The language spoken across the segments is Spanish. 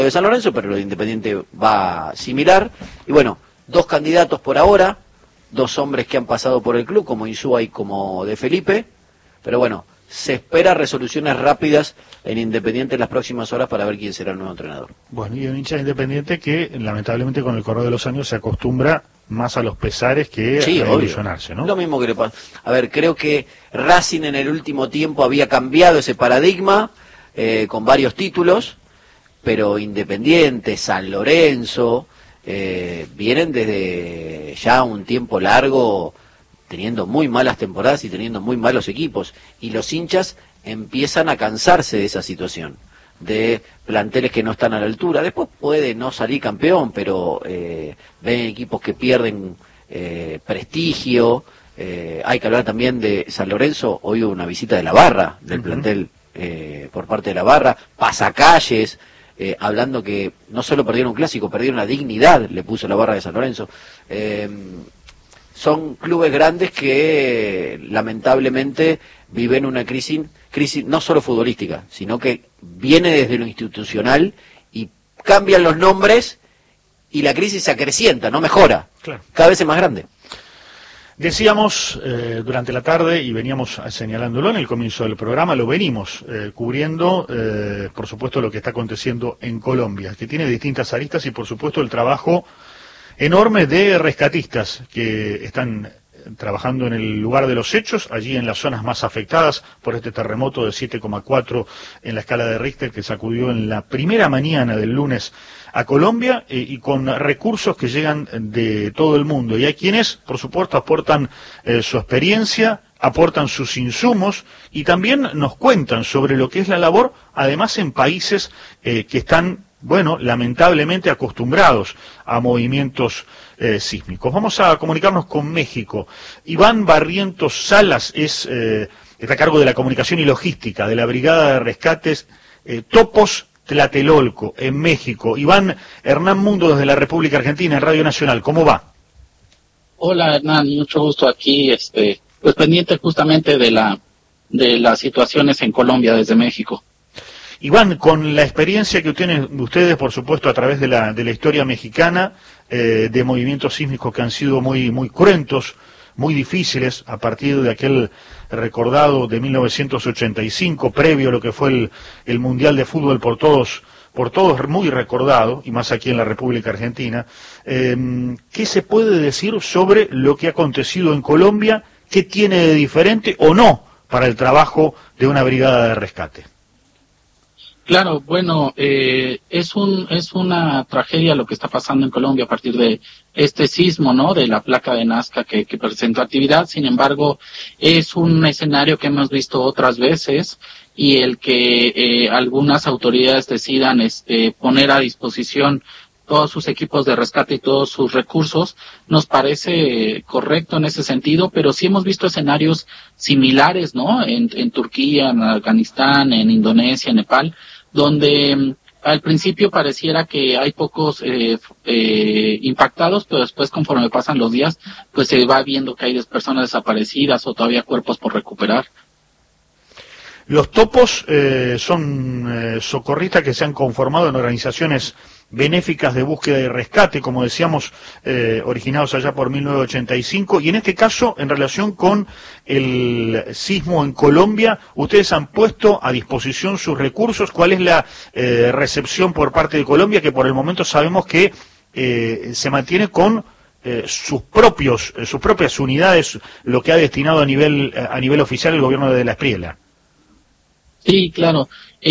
de San Lorenzo, pero lo de Independiente va similar. Y bueno, dos candidatos por ahora, dos hombres que han pasado por el club, como Insúa y como De Felipe, pero bueno, se espera resoluciones rápidas en Independiente en las próximas horas para ver quién será el nuevo entrenador. Bueno, y un hincha de Independiente que lamentablemente con el correr de los años se acostumbra más a los pesares que a ilusionarse, ¿no? Lo mismo que le pasa. A ver, creo que Racing en el último tiempo había cambiado ese paradigma con varios títulos, pero Independiente, San Lorenzo, vienen desde ya un tiempo largo teniendo muy malas temporadas y teniendo muy malos equipos, y los hinchas empiezan a cansarse de esa situación, de planteles que no están a la altura. Después puede no salir campeón, pero ven equipos que pierden prestigio. Hay que hablar también de San Lorenzo. Hoy hubo una visita de la barra, del plantel por parte de la barra, pasacalles, hablando que no solo perdieron un clásico, perdieron la dignidad, le puso la barra de San Lorenzo. Son clubes grandes que lamentablemente viven una crisis no solo futbolística, sino que viene desde lo institucional y cambian los nombres y la crisis se acrecienta, no mejora, claro. Cada vez es más grande. Decíamos durante la tarde, y veníamos señalándolo en el comienzo del programa, lo venimos cubriendo, por supuesto, lo que está aconteciendo en Colombia, que tiene distintas aristas y, por supuesto, el trabajo enorme de rescatistas que están trabajando en el lugar de los hechos, allí en las zonas más afectadas por este terremoto de 7,4 en la escala de Richter que sacudió en la primera mañana del lunes a Colombia, y con recursos que llegan de todo el mundo. Y hay quienes, por supuesto, aportan su experiencia, aportan sus insumos y también nos cuentan sobre lo que es la labor, además en países que están, bueno, lamentablemente acostumbrados a movimientos sísmicos. Vamos a comunicarnos con México. Iván Barrientos Salas está a cargo de la comunicación y logística de la Brigada de Rescates Topos Tlatelolco, en México. Iván, Hernán Mundo desde la República Argentina, en Radio Nacional. ¿Cómo va? Hola, Hernán, mucho gusto aquí, pues pendiente justamente de las situaciones en Colombia desde México. Iván, con la experiencia que tienen ustedes, por supuesto, a través de la historia mexicana, de movimientos sísmicos que han sido muy cruentos, muy difíciles, a partir de aquel recordado de 1985, previo a lo que fue el Mundial de Fútbol por todos muy recordado, y más aquí en la República Argentina, ¿qué se puede decir sobre lo que ha acontecido en Colombia? ¿Qué tiene de diferente o no para el trabajo de una brigada de rescate? Claro, bueno, es una tragedia lo que está pasando en Colombia a partir de este sismo, ¿no? De la placa de Nazca que presentó actividad. Sin embargo, es un escenario que hemos visto otras veces, y el que algunas autoridades decidan poner a disposición todos sus equipos de rescate y todos sus recursos, nos parece correcto en ese sentido, pero sí hemos visto escenarios similares, ¿no? En Turquía, en Afganistán, en Indonesia, en Nepal, donde al principio pareciera que hay pocos impactados, pero después, conforme pasan los días, pues se va viendo que hay personas desaparecidas o todavía cuerpos por recuperar. Los topos son socorristas que se han conformado en organizaciones benéficas de búsqueda y rescate, como decíamos, originados allá por 1985, y en este caso, en relación con el sismo en Colombia, ustedes han puesto a disposición sus recursos. ¿Cuál es la recepción por parte de Colombia, que por el momento sabemos que se mantiene con sus propias unidades, lo que ha destinado a nivel oficial el gobierno de la Espriella? Sí, claro.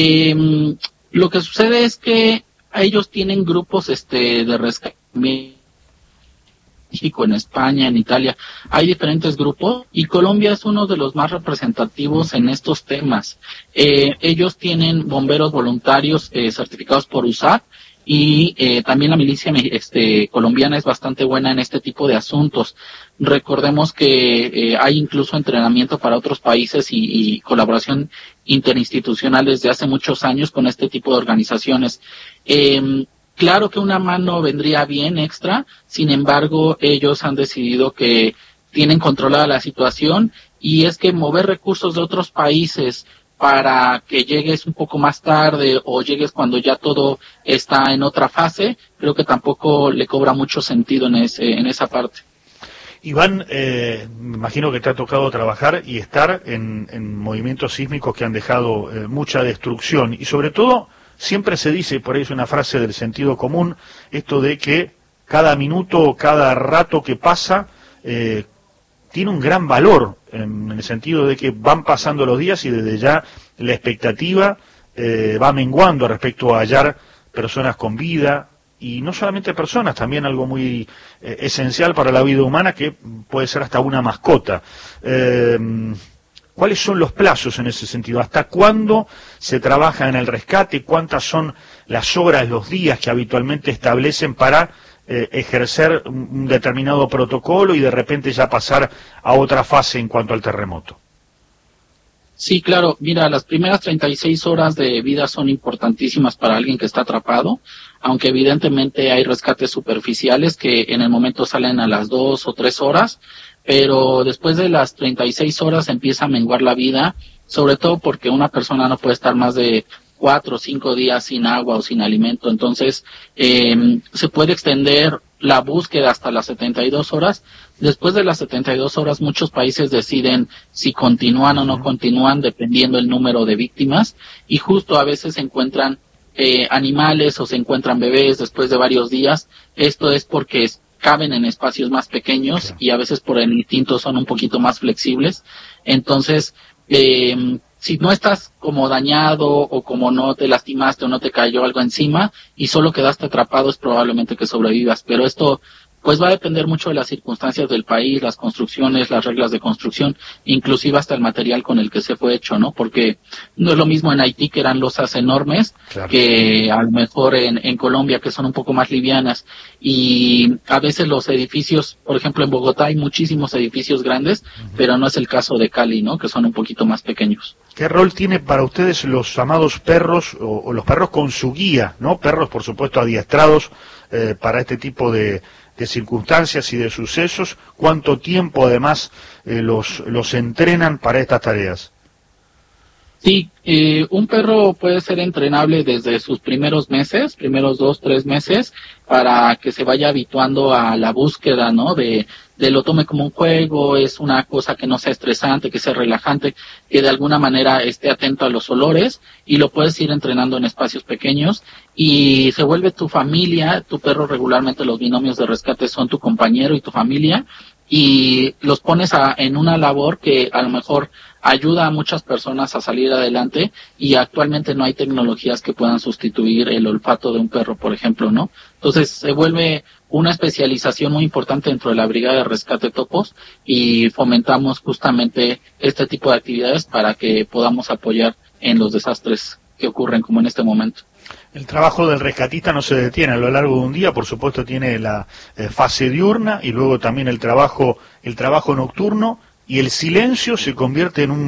Lo que sucede es que ellos tienen grupos de rescate en México, en España, en Italia. Hay diferentes grupos y Colombia es uno de los más representativos en estos temas. Ellos tienen bomberos voluntarios certificados por USAC, y también la milicia colombiana es bastante buena en este tipo de asuntos. Recordemos que hay incluso entrenamiento para otros países y colaboración interinstitucional desde hace muchos años con este tipo de organizaciones. Claro que una mano vendría bien extra, sin embargo, ellos han decidido que tienen controlada la situación, y es que mover recursos de otros países para que llegues un poco más tarde o llegues cuando ya todo está en otra fase, creo que tampoco le cobra mucho sentido en esa parte. Iván, me imagino que te ha tocado trabajar y estar en movimientos sísmicos que han dejado mucha destrucción y sobre todo siempre se dice, por ahí es una frase del sentido común, esto de que cada minuto o cada rato que pasa tiene un gran valor en el sentido de que van pasando los días y desde ya la expectativa va menguando respecto a hallar personas con vida. Y no solamente personas, también algo muy esencial para la vida humana que puede ser hasta una mascota. ¿Cuáles son los plazos en ese sentido? ¿Hasta cuándo se trabaja en el rescate? ¿Cuántas son las horas, los días que habitualmente establecen para ejercer un determinado protocolo y de repente ya pasar a otra fase en cuanto al terremoto? Sí, claro. Mira, las primeras 36 horas de vida son importantísimas para alguien que está atrapado, aunque evidentemente hay rescates superficiales que en el momento salen a las 2 o 3 horas, pero después de las 36 horas empieza a menguar la vida, sobre todo porque una persona no puede estar más de 4 o 5 días sin agua o sin alimento. Entonces, se puede extender la búsqueda hasta las 72 horas. Después de las 72 horas, muchos países deciden si continúan o no continúan, dependiendo el número de víctimas. Y justo a veces se encuentran animales o se encuentran bebés después de varios días. Esto es porque caben en espacios más pequeños y a veces por el instinto son un poquito más flexibles. Entonces, si no estás como dañado o como no te lastimaste o no te cayó algo encima y solo quedaste atrapado, es probablemente que sobrevivas. Pero esto pues va a depender mucho de las circunstancias del país, las construcciones, las reglas de construcción, inclusive hasta el material con el que se fue hecho, ¿no? Porque no es lo mismo en Haití, que eran losas enormes, claro, que a lo mejor en Colombia, que son un poco más livianas. Y a veces los edificios, por ejemplo en Bogotá hay muchísimos edificios grandes, pero no es el caso de Cali, ¿no? Que son un poquito más pequeños. ¿Qué rol tiene para ustedes los llamados perros o los perros con su guía, ¿no? Perros, por supuesto, adiestrados para este tipo de circunstancias y de sucesos. ¿Cuánto tiempo además los entrenan para estas tareas? Sí, un perro puede ser entrenable desde sus primeros meses, primeros 2, 3 meses, para que se vaya habituando a la búsqueda, ¿no? De lo tome como un juego, es una cosa que no sea estresante, que sea relajante, que de alguna manera esté atento a los olores, y lo puedes ir entrenando en espacios pequeños y se vuelve tu familia. Tu perro, regularmente los binomios de rescate son tu compañero y tu familia, y los pones en una labor que a lo mejor ayuda a muchas personas a salir adelante, y actualmente no hay tecnologías que puedan sustituir el olfato de un perro, por ejemplo, ¿no? Entonces se vuelve una especialización muy importante dentro de la Brigada de Rescate Topos, y fomentamos justamente este tipo de actividades para que podamos apoyar en los desastres que ocurren como en este momento. El trabajo del rescatista no se detiene a lo largo de un día, por supuesto tiene la fase diurna y luego también el trabajo nocturno, y el silencio se convierte en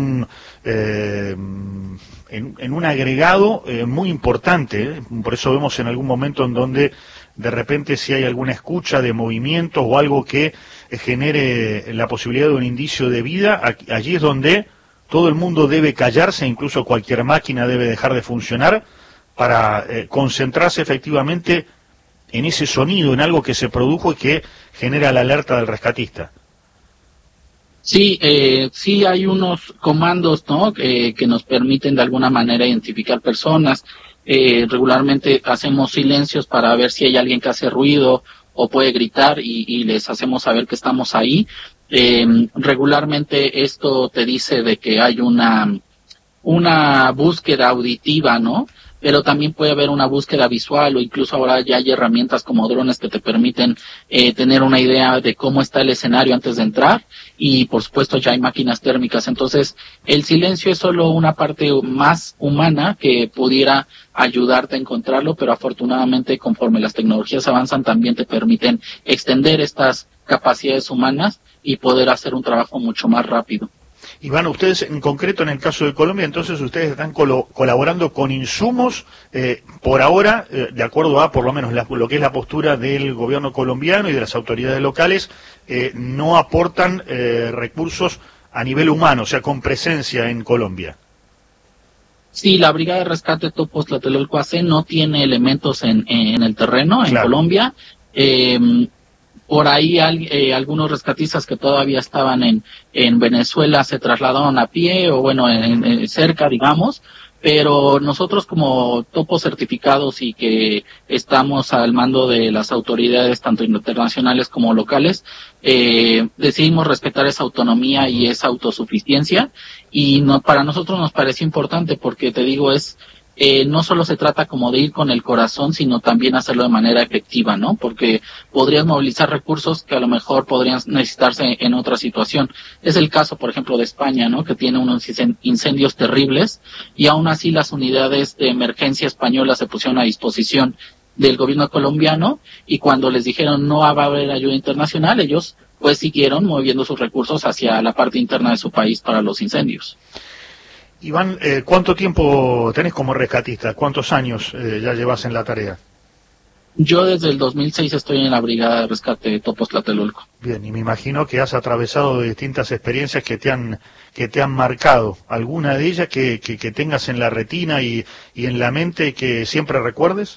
un agregado muy importante, Por eso vemos en algún momento en donde de repente si hay alguna escucha de movimientos o algo que genere la posibilidad de un indicio de vida, allí es donde todo el mundo debe callarse, incluso cualquier máquina debe dejar de funcionar para concentrarse efectivamente en ese sonido, en algo que se produjo y que genera la alerta del rescatista. Sí, sí hay unos comandos, ¿no? Que nos permiten de alguna manera identificar personas. Regularmente hacemos silencios para ver si hay alguien que hace ruido o puede gritar, y les hacemos saber que estamos ahí. Regularmente esto te dice de que hay una búsqueda auditiva, ¿no? Pero también puede haber una búsqueda visual, o incluso ahora ya hay herramientas como drones que te permiten tener una idea de cómo está el escenario antes de entrar, y por supuesto ya hay máquinas térmicas. Entonces el silencio es solo una parte más humana que pudiera ayudarte a encontrarlo, pero afortunadamente conforme las tecnologías avanzan también te permiten extender estas capacidades humanas y poder hacer un trabajo mucho más rápido. Iván, ustedes en concreto en el caso de Colombia, entonces ustedes están colaborando con insumos, por ahora, de acuerdo a por lo menos lo que es la postura del gobierno colombiano y de las autoridades locales, no aportan recursos a nivel humano, o sea, con presencia en Colombia. Sí, la Brigada de Rescate Topos Tlatelolco AC no tiene elementos en el terreno, en Colombia. Por ahí algunos rescatistas que todavía estaban en Venezuela se trasladaron a pie o bueno, cerca, digamos, pero nosotros como topos certificados y que estamos al mando de las autoridades tanto internacionales como locales, decidimos respetar esa autonomía y esa autosuficiencia y para nosotros nos parece importante porque te digo no solo se trata como de ir con el corazón, sino también hacerlo de manera efectiva, ¿no? Porque podrías movilizar recursos que a lo mejor podrían necesitarse en otra situación. Es el caso, por ejemplo, de España, ¿no? Que tiene unos incendios terribles y aún así las unidades de emergencia españolas se pusieron a disposición del gobierno colombiano y cuando les dijeron no va a haber ayuda internacional, ellos pues siguieron moviendo sus recursos hacia la parte interna de su país para los incendios. Iván, ¿cuánto tiempo tenés como rescatista? ¿Cuántos años ya llevas en la tarea? Yo desde el 2006 estoy en la Brigada de Rescate Topos Tlatelolco. Bien, y me imagino que has atravesado distintas experiencias que te han marcado. ¿Alguna de ellas que tengas en la retina y en la mente que siempre recuerdes?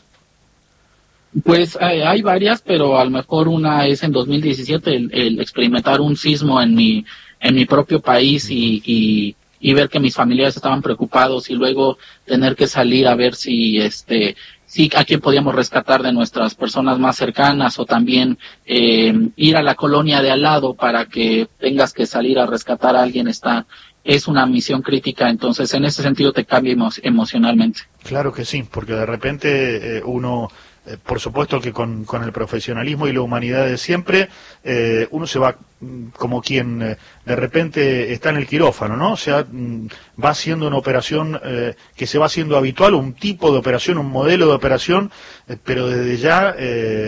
Pues hay varias, pero a lo mejor una es en 2017 el experimentar un sismo en mi propio país y ver que mis familiares estaban preocupados y luego tener que salir a ver si a quién podíamos rescatar de nuestras personas más cercanas o también ir a la colonia de al lado para que tengas que salir a rescatar a alguien es una misión crítica, entonces en ese sentido te cambia emocionalmente. Claro que sí, porque de repente uno, por supuesto que con el profesionalismo y la humanidad de siempre, uno se va como quien de repente está en el quirófano, ¿no? O sea, va haciendo una operación que se va haciendo habitual, un tipo de operación, un modelo de operación, pero desde ya,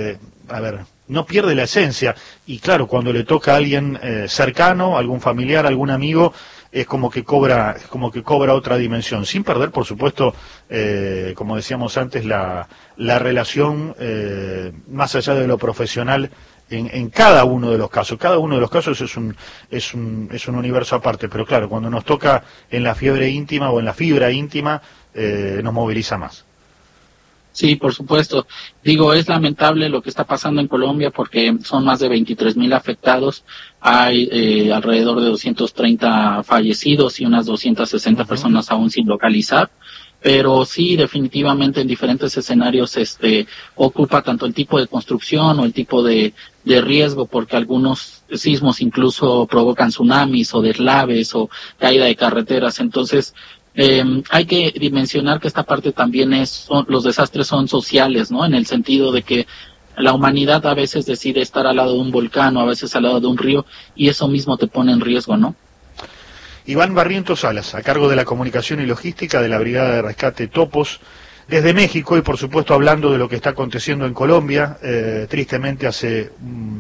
no pierde la esencia. Y claro, cuando le toca a alguien cercano, algún familiar, algún amigo, es como que cobra otra dimensión, sin perder, por supuesto, como decíamos antes, la relación más allá de lo profesional en cada uno de los casos. Cada uno de los casos es un universo aparte, pero claro, cuando nos toca en la fiebre íntima o en la fibra íntima, nos moviliza más. Sí, por supuesto. Digo, es lamentable lo que está pasando en Colombia porque son más de 23,000 afectados, hay alrededor de 230 fallecidos y unas 260 personas aún sin localizar, pero sí, definitivamente en diferentes escenarios ocupa tanto el tipo de construcción o el tipo de riesgo, porque algunos sismos incluso provocan tsunamis o deslaves o caída de carreteras, entonces hay que dimensionar que esta parte también los desastres son sociales, ¿no? En el sentido de que la humanidad a veces decide estar al lado de un volcán o a veces al lado de un río y eso mismo te pone en riesgo, ¿no? Iván Barrientos Salas, a cargo de la comunicación y logística de la Brigada de Rescate Topos, desde México y por supuesto hablando de lo que está aconteciendo en Colombia. Tristemente hace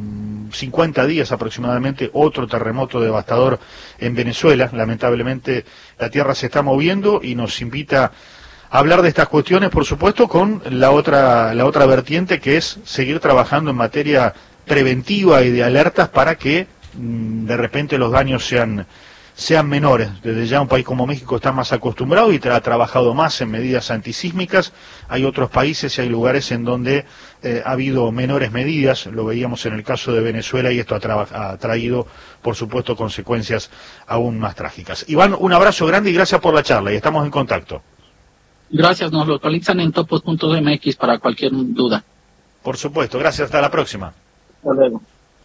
50 días aproximadamente otro terremoto devastador en Venezuela. Lamentablemente la tierra se está moviendo y nos invita a hablar de estas cuestiones, por supuesto, con la otra vertiente, que es seguir trabajando en materia preventiva y de alertas para que de repente los daños sean menores. Desde ya un país como México está más acostumbrado y ha trabajado más en medidas antisísmicas. Hay otros países y hay lugares en donde ha habido menores medidas, lo veíamos en el caso de Venezuela, y esto ha traído, por supuesto, consecuencias aún más trágicas. Iván, un abrazo grande y gracias por la charla, y estamos en contacto. Gracias, nos localizan en topos.mx para cualquier duda. Por supuesto, gracias, hasta la próxima. Hasta luego.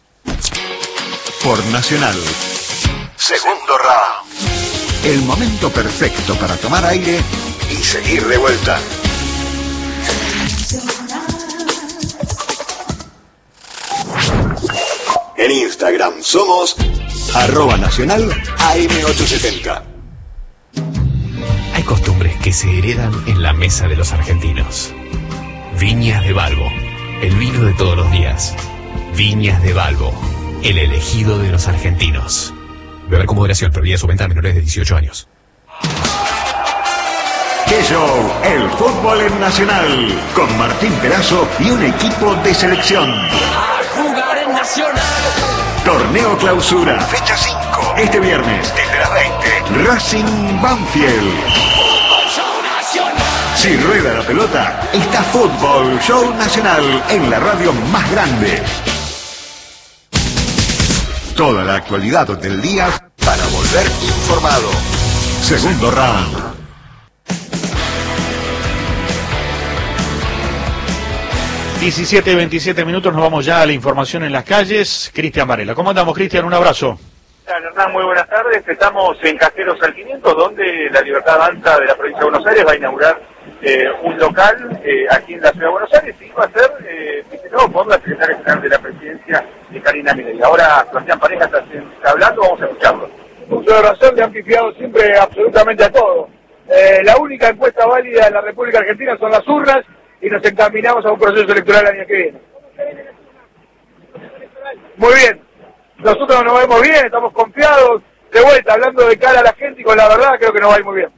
Por Nacional. Segundo round. El momento perfecto para tomar aire y seguir de vuelta. En Instagram somos @Nacional AM870. Hay costumbres que se heredan en la mesa de los argentinos. Viñas de Balbo, el vino de todos los días. Viñas de Balbo, el elegido de los argentinos. Beber con moderación, prohibida su venta a menores de 18 años. ¡Qué show! El fútbol en Nacional, con Martín Perazo y un equipo de selección. A jugar en Nacional. Torneo Clausura, fecha 5, este viernes, desde las 20. Racing Banfield. Si rueda la pelota, está Fútbol Show Nacional en la radio más grande. Toda la actualidad del día para volver informado. Segundo round. 17:27 minutos, nos vamos ya a la información en las calles. Cristian Varela. ¿Cómo andamos, Cristian? Un abrazo. Hernán, muy buenas tardes. Estamos en Caseros al 500, donde la Libertad Avanza de la provincia de Buenos Aires va a inaugurar un local aquí en la ciudad de Buenos Aires y va a ser visitado por la secretaria general de la presidencia, Karina Milei. Ahora Sebastián Pareja está hablando, vamos a escucharlo. Uso de razón, le han pifiado siempre absolutamente a todo. La única encuesta válida en la República Argentina son las urnas y nos encaminamos a un proceso electoral el año que viene. Muy bien. Nosotros nos vemos bien, estamos confiados, de vuelta, hablando de cara a la gente y con la verdad, creo que nos va a ir muy bien.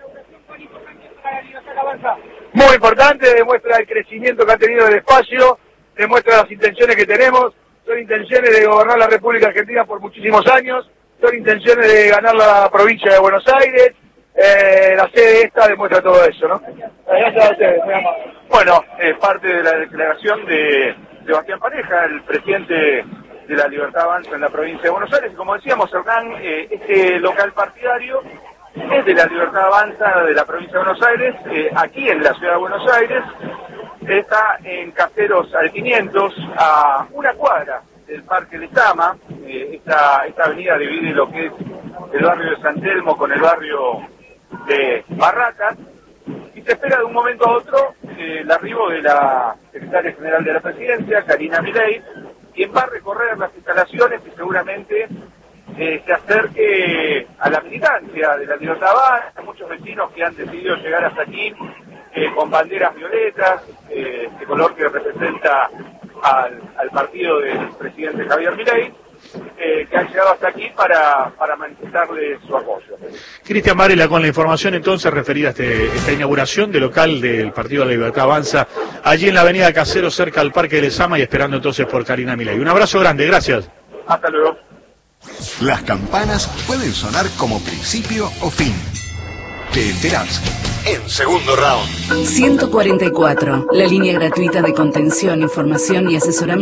Muy importante, demuestra el crecimiento que ha tenido el espacio, demuestra las intenciones que tenemos, son intenciones de gobernar la República Argentina por muchísimos años, son intenciones de ganar la provincia de Buenos Aires, la sede esta demuestra todo eso, ¿no? Gracias a ustedes, muy amable. Bueno, parte de la declaración de Sebastián Pareja, el presidente de la Libertad Avanza en la provincia de Buenos Aires, y como decíamos, Hernán, este local partidario es de la Libertad Avanza de la provincia de Buenos Aires, aquí en la ciudad de Buenos Aires, está en Caseros al 500, a una cuadra del Parque Lezama. Esta avenida divide lo que es el barrio de San Telmo con el barrio de Barracas, y se espera de un momento a otro el arribo de la secretaria general de la presidencia, Karina Milei, quien va a recorrer las instalaciones y seguramente se acerque a la militancia de la Libertad Avanza, muchos vecinos que han decidido llegar hasta aquí con banderas violetas, de color que representa al partido del presidente Javier Milei, que han llegado hasta aquí para manifestarle su apoyo. Cristian Varela, con la información entonces referida a esta inauguración del local del Partido de la Libertad Avanza, allí en la avenida Caseros, cerca del Parque de Lezama, y esperando entonces por Karina Milei. Un abrazo grande, gracias. Hasta luego. Las campanas pueden sonar como principio o fin. Te enterás en Segundo Round. 144, la línea gratuita de contención, información y asesoramiento.